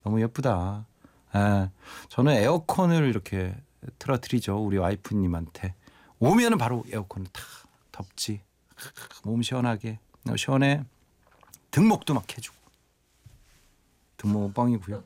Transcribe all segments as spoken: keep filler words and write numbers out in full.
너무 예쁘다. 예, 저는 에어컨을 이렇게 틀어드리죠. 우리 와이프님한테. 오면은 바로 에어컨을 탁 덥지. 몸 시원하게. 시원해. 등목도 막 해주고. 등목은 뻥이고요.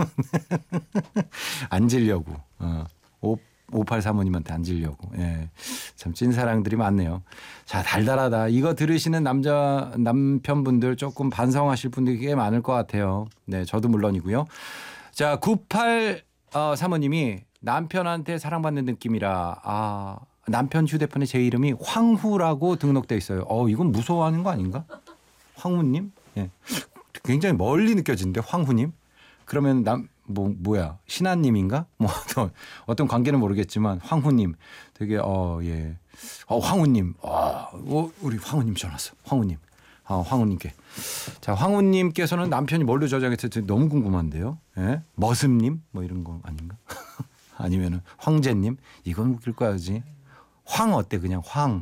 앉으려고. 어. 오팔삼오님한테 앉으려고. 예. 참 찐사랑들이 많네요. 자, 달달하다. 이거 들으시는 남자 남편분들 조금 반성하실 분들이 꽤 많을 것 같아요. 네, 저도 물론이고요. 자, 구팔삼오님이 남편한테 사랑받는 느낌이라. 아, 남편 휴대폰에 제 이름이 황후라고 등록돼 있어요. 어, 이건 무서워하는 거 아닌가? 황후님? 예. 굉장히 멀리 느껴지는데 황후님? 그러면 남 뭐 뭐야 신하님인가? 뭐 어떤, 어떤 관계는 모르겠지만 황후님 되게 어 예, 어 황후님, 아 어, 우리 황후님 전화 왔어. 황후님, 아 황후님께. 자, 황후님께서는 남편이 뭘로 저장했을지 너무 궁금한데요. 예? 머슴님 뭐 이런 거 아닌가? 아니면은 황제님, 이건 웃길 거야지. 황 어때 그냥 황.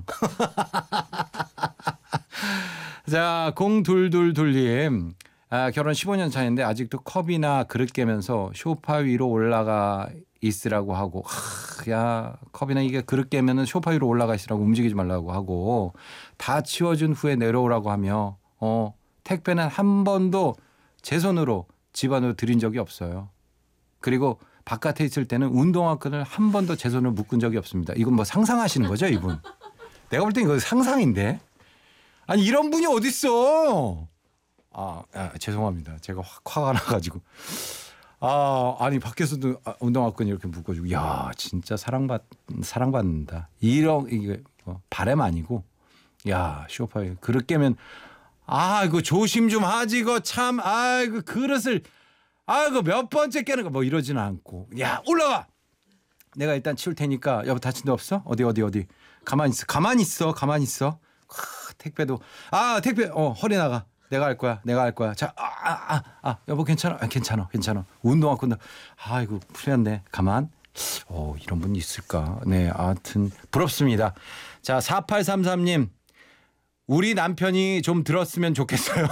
자, 공둘둘둘님. 아, 결혼 십오 년 차인데 아직도 컵이나 그릇 깨면서 소파 위로 올라가 있으라고 하고, 하, 야 컵이나 이게 그릇 깨면은 소파 위로 올라가 있으라고, 움직이지 말라고 하고, 다 치워준 후에 내려오라고 하며, 어 택배는 한 번도 제 손으로 집 안으로 들인 적이 없어요. 그리고 바깥에 있을 때는 운동화 끈을 한 번도 제 손으로 묶은 적이 없습니다. 이건 뭐 상상하시는 거죠, 이분? 내가 볼 땐 이거 상상인데. 아니 이런 분이 어딨어? 아, 아 죄송합니다. 제가 확 화가 나가지고. 아 아니 밖에서도 운동화끈 이렇게 묶어주고. 야 진짜 사랑받 사랑받는다. 이런 이게 뭐 바람 아니고. 야 쇼파에 그릇 깨면 아 이거 조심 좀 하지 이거 참. 아 이거 그릇을 아 이거 몇 번째 깨는 거 뭐 이러지는 않고. 야 올라가. 내가 일단 치울 테니까. 여보 다친 데 없어? 어디 어디 어디. 가만히 있어. 가만히 있어. 가만히 있어. 크, 택배도 아 택배 어 허리 나가. 내가 할 거야. 내가 할 거야. 자, 아, 아, 아, 아 여보 괜찮아. 아, 괜찮아. 괜찮아. 운동화 끈다. 아, 이거 풀렸네. 가만. 어, 이런 분이 있을까? 네, 아무튼 부럽습니다. 자, 사팔삼삼님. 우리 남편이 좀 들었으면 좋겠어요.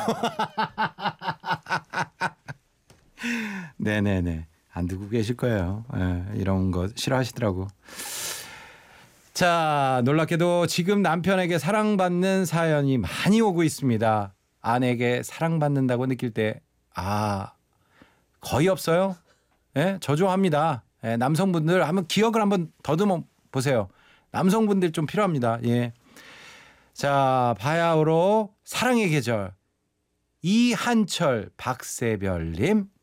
네네네. 안 듣고 계실 거예요. 네, 이런 거 싫어하시더라고. 자, 놀랍게도 지금 남편에게 사랑받는 사연이 많이 오고 있습니다. 아내에게 사랑받는다고 느낄 때, 아, 거의 없어요. 예? 저조합니다. 예, 남성분들 한번 기억을 한번 더듬어 보세요. 남성분들 좀 필요합니다. 예. 자, 바야흐로 사랑의 계절. 이한철 박세별님.